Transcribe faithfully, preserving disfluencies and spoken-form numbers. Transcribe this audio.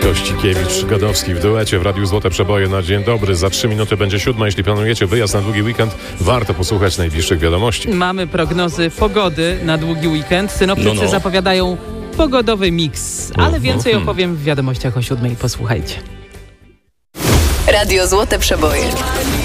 Kościkiewicz, Gadowski w duecie w Radiu Złote Przeboje na dzień dobry. Za trzy minuty będzie siódma. Jeśli planujecie wyjazd na długi weekend, warto posłuchać najbliższych wiadomości. Mamy prognozy pogody na długi weekend. Synoptycy no, no. zapowiadają pogodowy miks, ale więcej uh-huh. opowiem w wiadomościach o siódmej. Posłuchajcie. Radio Złote Przeboje.